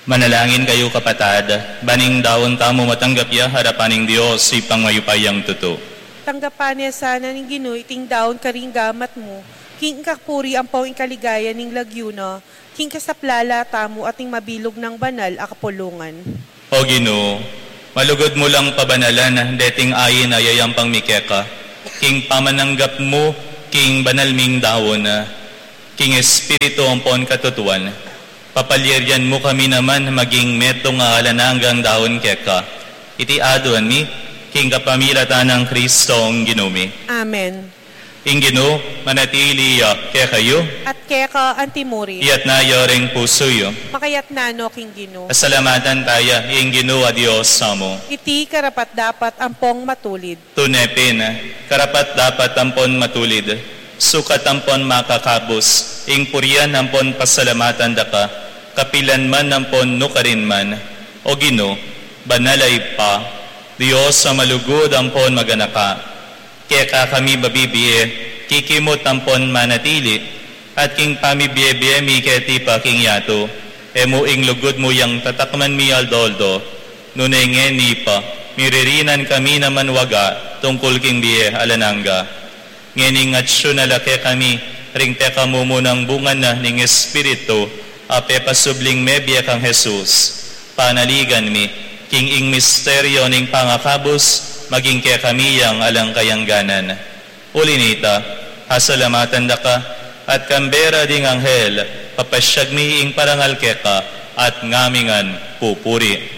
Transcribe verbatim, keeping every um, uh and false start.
Manalangin kayo kapatad, baning daon tamo matanggap ya harapaning Dios ipang mayupayang tuto. Tanggapan niya sana ng Ginoo iting daon karing gamat mo, king kakpuri ang pong ikaligaya ning lagyuna, king kasaplala tamo ating mabilog ng banal akapulungan. O Ginoo, malugod mo lang pabanalan, deting ayin ayayang pang mikeka, king pamananggap mo, king banal ming daon, king espiritu ang pon katutuan. Papalyeryan mo kami naman maging meto nga alananggang daon keka. Iti aduan mi, king kapamilatan ng Kristo ang Ginumi. Amen. Ing Ginoo, manatili uh, kaya kayo. At keka antimuri. Iyat na yoring puso yo. Makayat nano king Ginoo. Asalamatan tayo, ing Ginoo a Dios samo. Iti karapat dapat ampong matulid. Tunepin, karapat dapat ampon matulid. Sukat ampon makakabos. Ing purian ampon pasalamatan daka. Kapilan man ampon nukarin man. O Ginoo, banalay pa. Dios sa malugod ampon maganaka. Kaya ka kami babibiye, kikimot ampon manatili, at king pamibiye-biye mi keti pa king yato, e muing lugod mo yang tatakman mi aldoldo, nunenge ni pa, miririnan kami naman waga, tungkol king biye alananga. Ngening at siyo nalaki kami, ring teka mo munang bungan na ning espiritu, ape pasubling mebya kang Jesus, panaligan mi, king ing misteryo ning pangakabos, maging kaya kami yang alang kayangganan. Ulinita, asalamatan da ka, at kambera ding anghel, papasyag mi ing parangal keka, at ngamingan pupuri.